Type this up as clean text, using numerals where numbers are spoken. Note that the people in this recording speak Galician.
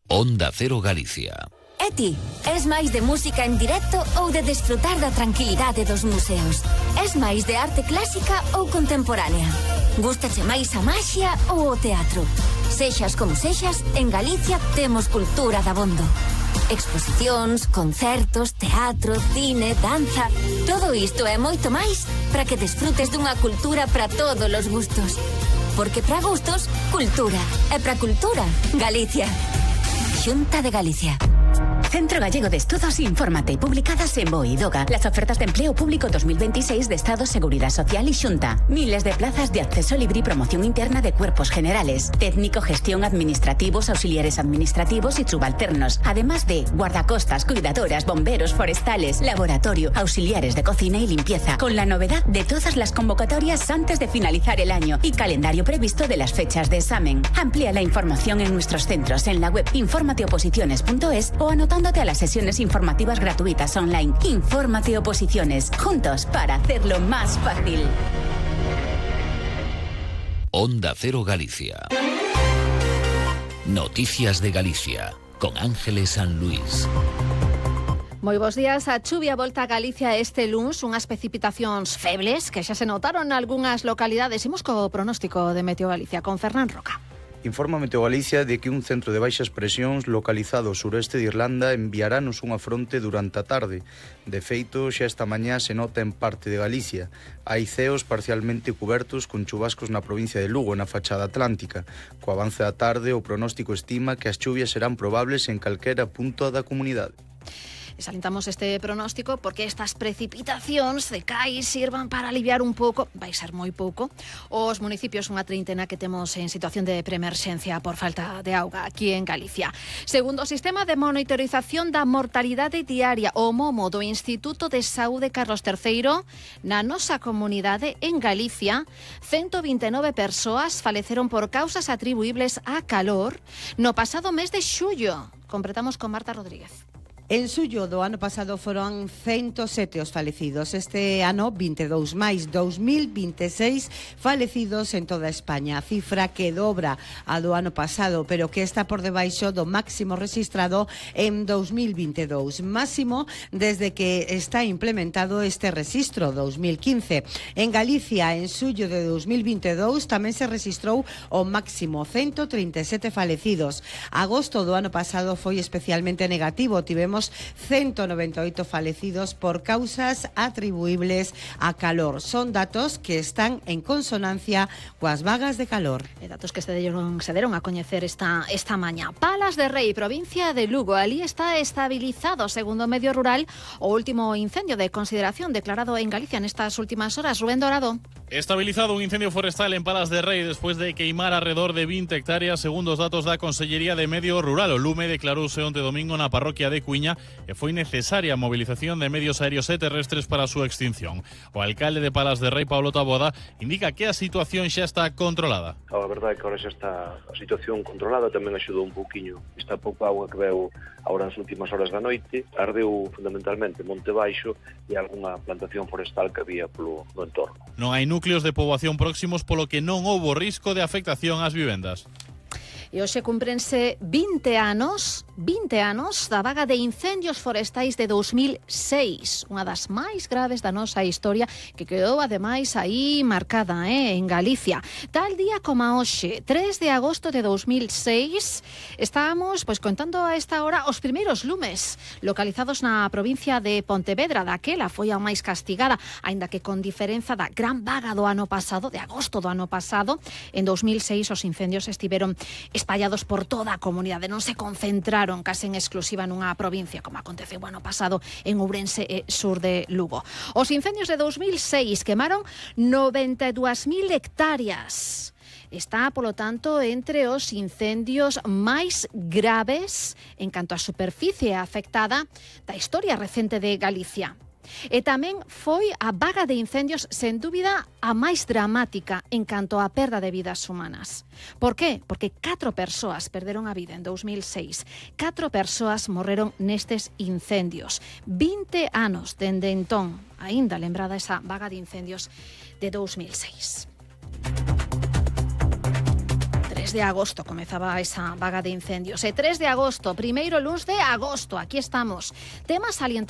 Onda Cero Galicia. E ti, es máis de música en directo ou de desfrutar da tranquilidade dos museos? Es máis de arte clásica ou contemporánea? Gústache máis a maxia ou o teatro? Sexas como sexas, en Galicia temos cultura dabondo. Exposicións, concertos, teatro, cine, danza... Todo isto e moito máis para que desfrutes dunha cultura para todos os gustos. Porque para gustos, cultura. E para cultura, Galicia. Xunta de Galicia. Centro Gallego de Estudos, infórmate, publicadas en BOE y DOGA. Las ofertas de empleo público 2026 de Estado, Seguridad Social y Xunta. Miles de plazas de acceso libre y promoción interna de cuerpos generales, técnico, gestión, administrativos, auxiliares administrativos y subalternos. Además de guardacostas, cuidadoras, bomberos, forestales, laboratorio, auxiliares de cocina y limpieza. Con la novedad de todas las convocatorias antes de finalizar el año y calendario previsto de las fechas de examen. Amplía la información en nuestros centros en la web informateoposiciones.es o anotándote a las sesiones informativas gratuitas online. Infórmate Oposiciones, juntos para hacerlo más fácil. Onda Cero Galicia. Noticias de Galicia, con Ángeles San Luis. Moi bons días. A chuvia volta a Galicia este luns, unhas precipitacións febles que xa se notaron nalgunhas localidades. Imos co pronóstico de Meteo Galicia con Fernán Roca. Informa Meteo Galicia de que un centro de baixas presións localizado ao suroeste de Irlanda enviarános unha fronte durante a tarde. De feito, xa esta mañá se nota en parte de Galicia. Hai ceos parcialmente cubertos con chubascos na provincia de Lugo, na fachada atlántica. Co avance da tarde, o pronóstico estima que as chuvias serán probables en calquera punto da comunidade. Salientamos este pronóstico porque estas precipitacións de cais sirvan para aliviar un pouco, vai ser moi pouco, os municipios, unha treintena que temos en situación de preemerxencia por falta de auga aquí en Galicia. Segundo o sistema de monitorización da mortalidade diaria, o MOMO do Instituto de Saúde Carlos III, na nosa comunidade en Galicia, 129 persoas faleceron por causas atribuibles a calor no pasado mes de xullo. Completamos con Marta Rodríguez. En xullo do ano pasado foron 107 os falecidos. Este ano, 22 máis 2026 falecidos en toda España. A cifra que dobra a do ano pasado, pero que está por debaixo do máximo registrado en 2022. Máximo desde que está implementado este rexistro, 2015. En Galicia, en xullo de 2022, tamén se registrou o máximo, 137 falecidos. Agosto do ano pasado foi especialmente negativo. Tivemos 198 falecidos por causas atribuibles a calor. Son datos que están en consonancia coas vagas de calor. Datos que se deron a coñecer esta mañá. Palas de Rei, provincia de Lugo. Ali está estabilizado, segundo o Medio Rural, o último incendio de consideración declarado en Galicia nestas últimas horas. Rubén Dorado. Estabilizado un incendio forestal en Palas de Rei despois de queimar alrededor de 20 hectáreas, segundo os datos da Consellería de Medio Rural. O lume declarouse onte domingo na parroquia de Cuiña e foi necesaria a movilización de medios aéreos e terrestres para a súa extinción. O alcalde de Palas de Rei, Pablo Taboada, indica que a situación xa está controlada. A verdade é que agora xa está a situación controlada, tamén axudou un pouquiño esta pouca auga que veu agora nas últimas horas da noite. Ardeu fundamentalmente Monte Baixo e algunha plantación forestal que había no entorno. Non hai núcleos de poboación próximos, polo que non houbo risco de afectación ás vivendas. E hoxe cumprense 20 anos da vaga de incendios forestais de 2006, unha das máis graves da nosa historia, que quedou ademais aí marcada en Galicia. Tal día como hoxe, 3 de agosto de 2006, estábamos contando a esta hora os primeiros lumes localizados na provincia de Pontevedra. Daquela foi a máis castigada, aínda que con diferenza da gran vaga do ano pasado, de agosto do ano pasado. En 2006 os incendios estiveron espallados por toda a comunidade, non se concentraron case en exclusiva nunha provincia, como aconteceu o ano pasado en Ourense e sur de Lugo. Os incendios de 2006 quemaron 92.000 hectáreas. Está, polo tanto, entre os incendios máis graves en canto á superficie afectada da historia recente de Galicia. E tamén foi a vaga de incendios, sen dúbida, a máis dramática en canto á perda de vidas humanas. Por qué? Porque 4 persoas perderon a vida en 2006. 4 persoas morreron nestes incendios. 20 anos dende entón, aínda lembrada esa vaga de incendios de 2006. mes de agosto comezaba esa vaga de incendios. E 3 de agosto, primeiro luns de agosto, aquí estamos. Tema salientado